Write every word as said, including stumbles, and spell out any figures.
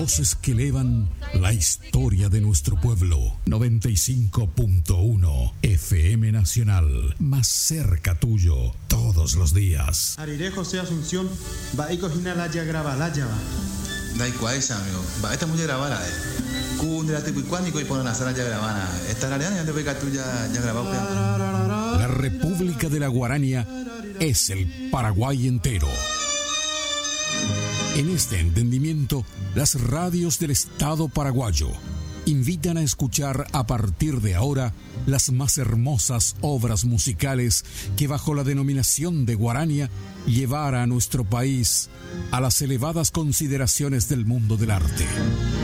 Voces que elevan la historia de nuestro pueblo. noventa y cinco punto uno F M Nacional, más cerca tuyo, todos los días. Ariré José Asunción, va y cocina la ya graba la ya va. Da igual, amigo. Va, esta mujer grabada, eh. Cunde la tipo y cuánico y ponen la sala ya grabada. Esta la ya te pega tú ya ya grabado. La República de la Guarania es el Paraguay entero. En este entendimiento, las radios del Estado paraguayo invitan a escuchar a partir de ahora las más hermosas obras musicales que bajo la denominación de Guarania llevara a nuestro país a las elevadas consideraciones del mundo del arte.